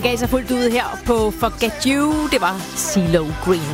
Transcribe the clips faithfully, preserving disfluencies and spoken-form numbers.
Gav sig fuldt ud her på Forget You. Det var CeeLo Green.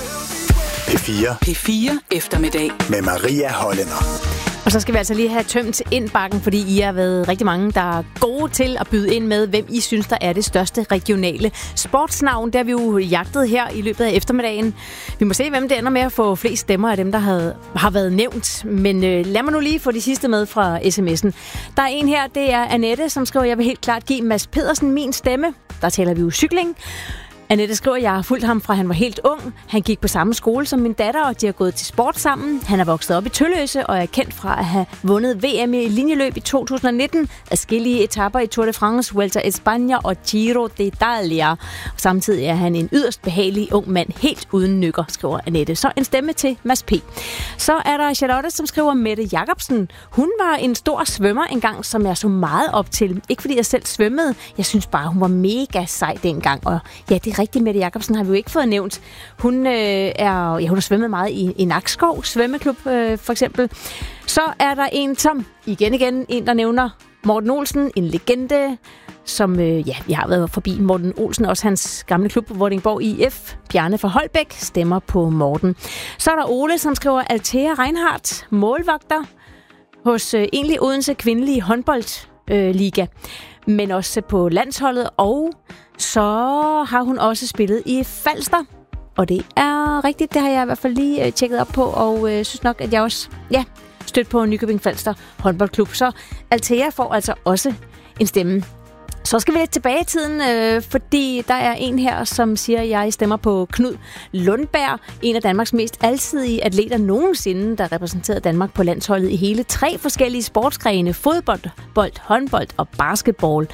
P fire. P fire eftermiddag. Med Maria Hollænder. Og så skal vi altså lige have tømt indbakken, fordi I har været rigtig mange, der er gode til at byde ind med, hvem I synes, der er det største regionale sportsnavn. Det har vi jo jagtet her i løbet af eftermiddagen. Vi må se, hvem det ender med at få flest stemmer af dem, der havde, har været nævnt. Men øh, lad mig nu lige få de sidste med fra sms'en. Der er en her, det er Annette, som skriver, jeg vil helt klart give Mads Pedersen min stemme. Der taler vi jo cykling. Annette skriver, jeg har fulgt ham fra han var helt ung. Han gik på samme skole som min datter, og de har gået til sport sammen. Han er vokset op i Tølløse og er kendt fra at have vundet V M i linjeløb i to tusind nitten, adskillige etaper i Tour de France, Vuelta a España og Giro d'Italia. Og samtidig er han en yderst behagelig ung mand, helt uden nykker, skriver Annette. Så en stemme til Mads P. Så er der Charlotte, som skriver Mette Jacobsen. Hun var en stor svømmer engang, som jeg så meget op til. Ikke fordi jeg selv svømmede. Jeg synes bare, hun var mega sej dengang. Og ja, det rigtigt, Mette Jacobsen har vi jo ikke fået nævnt. Hun, øh, er, ja, hun har svømmet meget i, i Nakskov Svømmeklub, øh, for eksempel. Så er der en, som igen igen, en der nævner Morten Olsen, en legende, som, øh, ja, vi har været forbi Morten Olsen, også hans gamle klub, Vordingborg I F. Bjarne fra Holbæk stemmer på Morten. Så er der Ole, som skriver Althea Reinhardt, målvogter hos øh, egentlig Odense kvindelige håndboldliga, øh, men også på landsholdet, og så har hun også spillet i Falster. Og det er rigtigt, det har jeg i hvert fald lige øh, tjekket op på, og øh, synes nok, at jeg også ja, stødt på Nykøbing Falster håndboldklub. Så Althea får altså også en stemme. Så skal vi lidt tilbage i tiden, øh, fordi der er en her, som siger, at jeg stemmer på Knud Lundberg, en af Danmarks mest alsidige atleter nogensinde, der repræsenterede Danmark på landsholdet i hele tre forskellige sportsgrene: fodbold, bold, håndbold og basketball.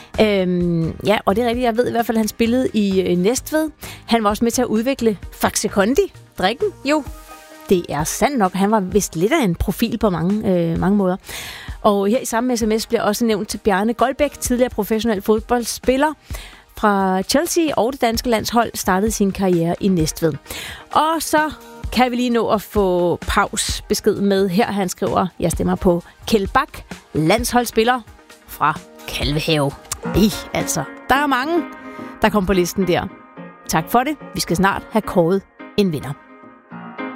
Øhm, ja, og det er rigtigt. Jeg ved i hvert fald, at han spillede i øh, Næstved. Han var også med til at udvikle Faxe Kondi, drikken. Jo, det er sandt nok. Han var vist lidt af en profil på mange, øh, mange måder. Og her i samme sms bliver også nævnt til Bjarne Goldbæk, tidligere professionel fodboldspiller fra Chelsea og det danske landshold, startede sin karriere i Næstved. Og så kan vi lige nå at få Paus besked med. Her han skriver, jeg stemmer på Kjeld Bak, landsholdsspiller fra Kalvehave. Ej, altså, der er mange, der kommer på listen der. Tak for det. Vi skal snart have kåret en vinder.